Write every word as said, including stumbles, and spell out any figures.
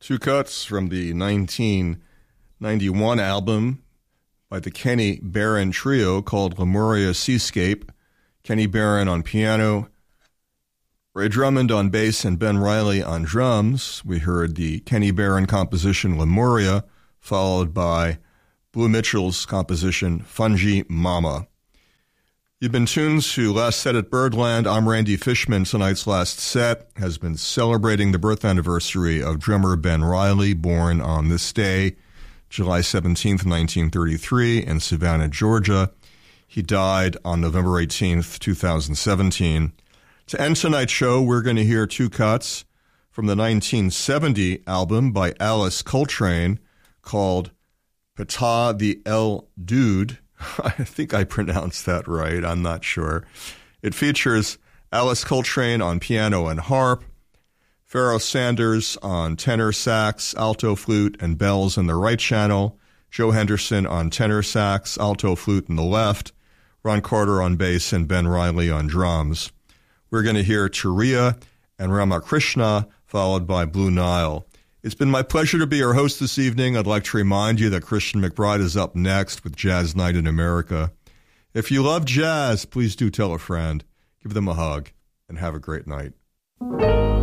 Two cuts from the nineteen ninety-one album by the Kenny Barron Trio called Lemuria Seascape. Kenny Barron on piano, Ray Drummond on bass, and Ben Riley on drums. We heard the Kenny Barron composition Lemuria, followed by Blue Mitchell's composition Fungi Mama. You've been tuned to Last Set at Birdland. I'm Randy Fishman. Tonight's last set has been celebrating the birth anniversary of drummer Ben Riley, born on this day, July seventeenth, nineteen thirty-three, in Savannah, Georgia. He died on November eighteenth, twenty seventeen. To end tonight's show, we're going to hear two cuts from the nineteen seventy album by Alice Coltrane called P'tah the El Dude. I think I pronounced that right. I'm not sure. It features Alice Coltrane on piano and harp, Pharoah Sanders on tenor sax, alto flute, and bells in the right channel, Joe Henderson on tenor sax, alto flute in the left, Ron Carter on bass, and Ben Riley on drums. We're going to hear Turiya and Ramakrishna, followed by Blue Nile. It's been my pleasure to be your host this evening. I'd like to remind you that Christian McBride is up next with Jazz Night in America. If you love jazz, please do tell a friend, give them a hug, and have a great night.